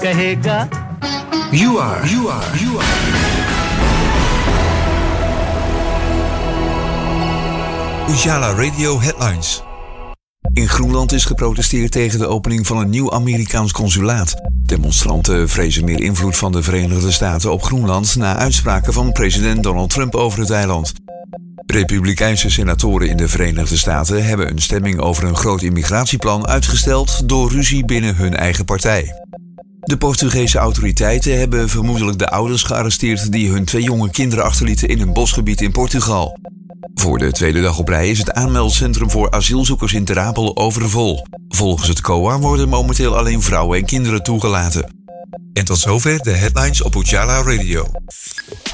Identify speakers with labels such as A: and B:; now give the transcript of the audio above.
A: कहेगा
B: You are Ujala Radio Headlines. In Groenland is geprotesteerd tegen de opening van een nieuw Amerikaans consulaat. Demonstranten vrezen meer invloed van de Verenigde Staten op Groenland na uitspraken van president Donald Trump over het eiland. Republikeinse senatoren in de Verenigde Staten hebben een stemming over een groot immigratieplan uitgesteld door ruzie binnen hun eigen partij. De Portugese autoriteiten hebben vermoedelijk de ouders gearresteerd die hun 2 jonge kinderen achterlieten in een bosgebied in Portugal. Voor de tweede dag op rij is het aanmeldcentrum voor asielzoekers in Ter Apel overvol. Volgens het COA worden momenteel alleen vrouwen en kinderen toegelaten. En tot zover de headlines op Ujala Radio.